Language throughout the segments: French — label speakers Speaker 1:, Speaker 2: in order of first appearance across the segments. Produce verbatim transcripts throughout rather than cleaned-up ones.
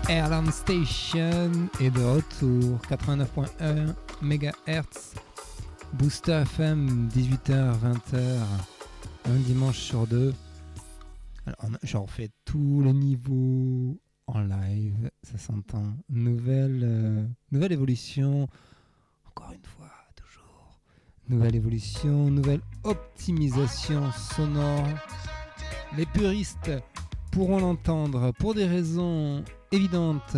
Speaker 1: Alarm Station est de retour, quatre-vingt-neuf point un mégahertz, Booster F M, dix-huit heures vingt heures, un dimanche sur deux. Alors, j'en fais tous les niveaux en live, ça s'entend. Nouvelle, euh, nouvelle évolution, encore une fois, toujours. Nouvelle évolution, nouvelle optimisation sonore. Les puristes pourront l'entendre pour des raisons évidentes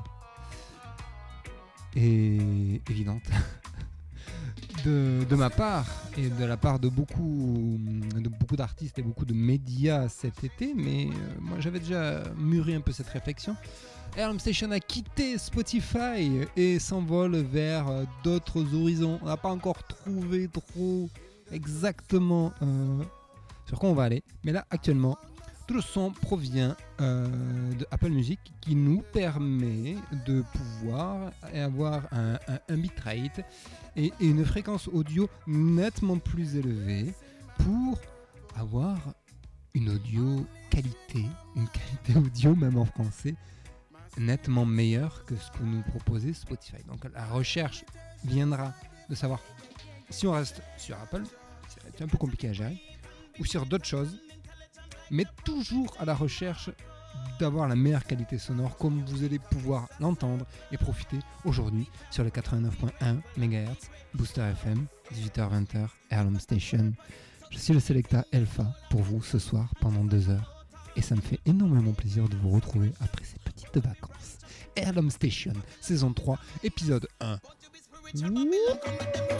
Speaker 1: et évidentes de, de ma part et de la part de beaucoup, de beaucoup d'artistes et beaucoup de médias cet été, mais euh, moi j'avais déjà mûri un peu cette réflexion. Alarm Station a quitté Spotify et s'envole vers euh, d'autres horizons. On n'a pas encore trouvé trop exactement euh, sur quoi on va aller, mais là actuellement tout le son provient euh, de Apple Music qui nous permet de pouvoir avoir un, un, un bitrate et, et une fréquence audio nettement plus élevée pour avoir une audio qualité, une qualité audio même en français nettement meilleure que ce que nous proposait Spotify. Donc la recherche viendra de savoir si on reste sur Apple, c'est un peu compliqué à gérer, ou sur d'autres choses, mais toujours à la recherche d'avoir la meilleure qualité sonore comme vous allez pouvoir l'entendre et profiter aujourd'hui sur le quatre-vingt-neuf point un mégahertz, Booster F M, dix-huit heures vingt heures, Alarm Station. Je suis le Selecta Alpha pour vous ce soir pendant deux heures et ça me fait énormément plaisir de vous retrouver après ces petites vacances. Alarm Station, saison trois, épisode un. Wouh